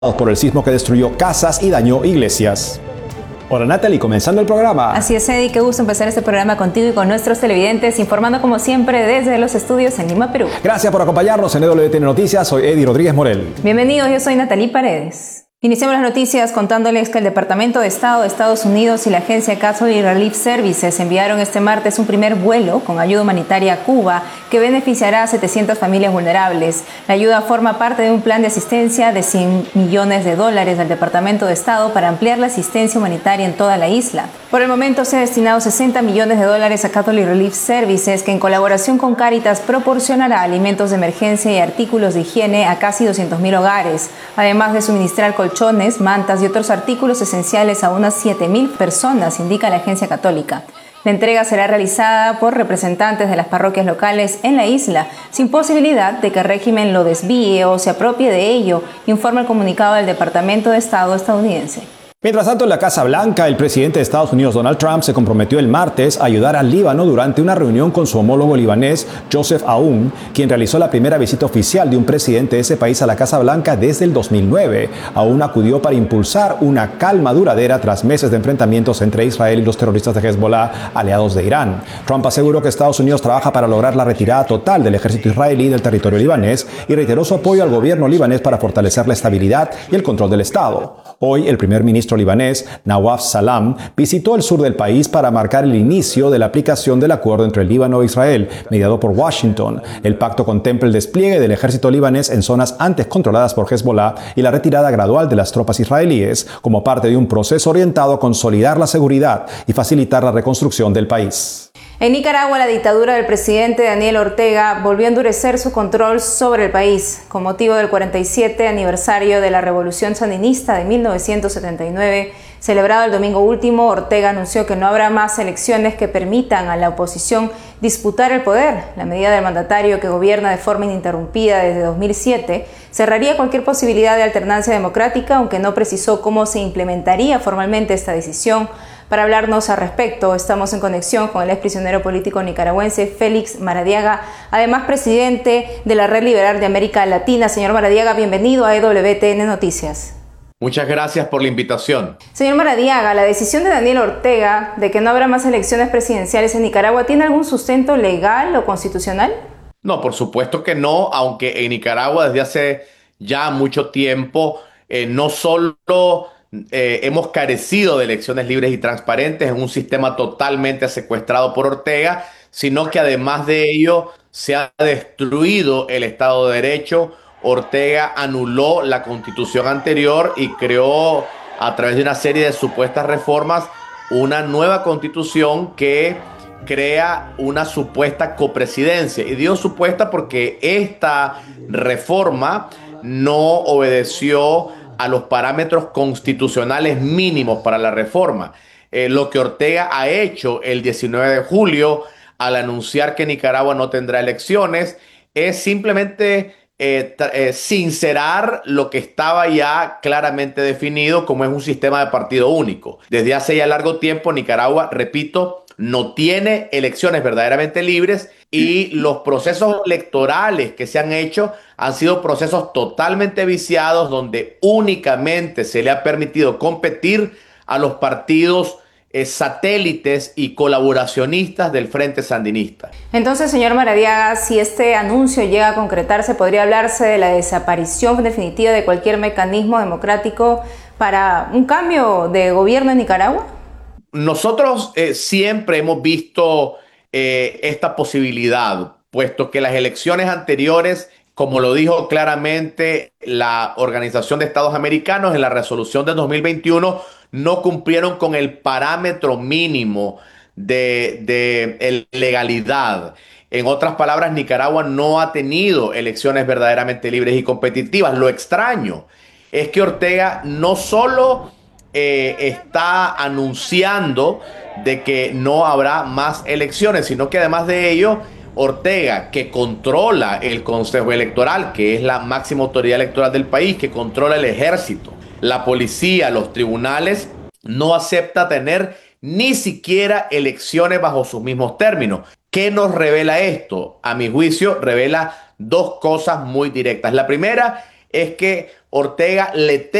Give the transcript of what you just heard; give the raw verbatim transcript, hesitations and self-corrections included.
por el sismo que destruyó casas y dañó iglesias. Hola Natalie, comenzando el programa. Así es, Eddie, qué gusto empezar este programa contigo y con nuestros televidentes, informando como siempre desde los estudios en Lima, Perú. Gracias por acompañarnos en E W T N Noticias, soy Eddie Rodríguez Morel. Bienvenidos, yo soy Natalie Paredes. Iniciamos las noticias contándoles que el Departamento de Estado de Estados Unidos y la agencia Catholic Relief Services enviaron este martes un primer vuelo con ayuda humanitaria a Cuba que beneficiará a setecientas familias vulnerables. La ayuda forma parte de un plan de asistencia de cien millones de dólares del Departamento de Estado para ampliar la asistencia humanitaria en toda la isla. Por el momento se ha destinado sesenta millones de dólares a Catholic Relief Services, que en colaboración con Cáritas proporcionará alimentos de emergencia y artículos de higiene a casi doscientos mil hogares, además de suministrar colchones, mantas y otros artículos esenciales a unas siete mil personas, indica la agencia católica. La entrega será realizada por representantes de las parroquias locales en la isla, sin posibilidad de que el régimen lo desvíe o se apropie de ello, informa el comunicado del Departamento de Estado estadounidense. Mientras tanto, en la Casa Blanca, el presidente de Estados Unidos, Donald Trump, se comprometió el martes a ayudar al Líbano durante una reunión con su homólogo libanés, Joseph Aoun, quien realizó la primera visita oficial de un presidente de ese país a la Casa Blanca desde el dos mil nueve. Aoun acudió para impulsar una calma duradera tras meses de enfrentamientos entre Israel y los terroristas de Hezbollah, aliados de Irán. Trump aseguró que Estados Unidos trabaja para lograr la retirada total del ejército israelí del territorio libanés y reiteró su apoyo al gobierno libanés para fortalecer la estabilidad y el control del Estado. Hoy, el primer ministro libanés, Nawaf Salam, visitó el sur del país para marcar el inicio de la aplicación del acuerdo entre el Líbano e Israel, mediado por Washington. El pacto contempla el despliegue del ejército libanés en zonas antes controladas por Hezbollah y la retirada gradual de las tropas israelíes, como parte de un proceso orientado a consolidar la seguridad y facilitar la reconstrucción del país. En Nicaragua, la dictadura del presidente Daniel Ortega volvió a endurecer su control sobre el país. Con motivo del cuarenta y siete aniversario de la Revolución Sandinista de mil novecientos setenta y nueve, celebrado el domingo último, Ortega anunció que no habrá más elecciones que permitan a la oposición disputar el poder. La medida del mandatario, que gobierna de forma ininterrumpida desde dos mil siete, cerraría cualquier posibilidad de alternancia democrática, aunque no precisó cómo se implementaría formalmente esta decisión. Para hablarnos al respecto, estamos en conexión con el exprisionero político nicaragüense Félix Maradiaga, además presidente de la Red Liberal de América Latina. Señor Maradiaga, bienvenido a E W T N Noticias. Muchas gracias por la invitación. Señor Maradiaga, ¿la decisión de Daniel Ortega de que no habrá más elecciones presidenciales en Nicaragua tiene algún sustento legal o constitucional? No, por supuesto que no, aunque en Nicaragua desde hace ya mucho tiempo eh, no solo eh, hemos carecido de elecciones libres y transparentes en un sistema totalmente secuestrado por Ortega, sino que además de ello se ha destruido el Estado de Derecho. Ortega anuló la constitución anterior y creó, a través de una serie de supuestas reformas, una nueva constitución que crea una supuesta copresidencia. Y digo supuesta porque esta reforma no obedeció a los parámetros constitucionales mínimos para la reforma. Eh, lo que Ortega ha hecho el diecinueve de julio al anunciar que Nicaragua no tendrá elecciones es simplemente Eh, eh, sincerar lo que estaba ya claramente definido como es un sistema de partido único. Desde hace ya largo tiempo Nicaragua, repito, no tiene elecciones verdaderamente libres y los procesos electorales que se han hecho han sido procesos totalmente viciados donde únicamente se le ha permitido competir a los partidos Eh, satélites y colaboracionistas del Frente Sandinista. Entonces, señor Maradiaga, si este anuncio llega a concretarse, ¿podría hablarse de la desaparición definitiva de cualquier mecanismo democrático para un cambio de gobierno en Nicaragua? Nosotros eh, siempre hemos visto eh, esta posibilidad, puesto que las elecciones anteriores, como lo dijo claramente la Organización de Estados Americanos en la resolución de dos mil veintiuno, no cumplieron con el parámetro mínimo de, de legalidad. En otras palabras, Nicaragua no ha tenido elecciones verdaderamente libres y competitivas. Lo extraño es que Ortega no solo eh, está anunciando de que no habrá más elecciones, sino que además de ello, Ortega, que controla el Consejo Electoral, que es la máxima autoridad electoral del país, que controla el ejército, la policía, los tribunales, no acepta tener ni siquiera elecciones bajo sus mismos términos. ¿Qué nos revela esto? A mi juicio, revela dos cosas muy directas. La primera es que Ortega le